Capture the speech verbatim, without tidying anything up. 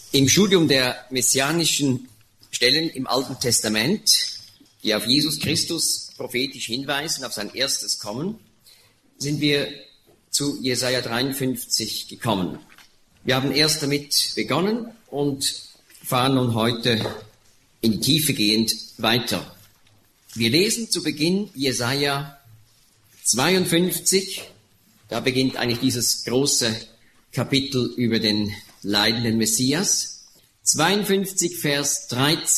Im Studium der messianischen Stellen im Alten Testament, die auf Jesus Christus prophetisch hinweisen, auf sein erstes Kommen, sind wir zu Jesaja dreiundfünfzig gekommen. Wir haben erst damit begonnen und fahren nun heute in die Tiefe gehend weiter. Wir lesen zu Beginn Jesaja zweiundfünfzig, da beginnt eigentlich dieses große Kapitel über den leidenden Messias. zweiundfünfzig, Vers dreizehn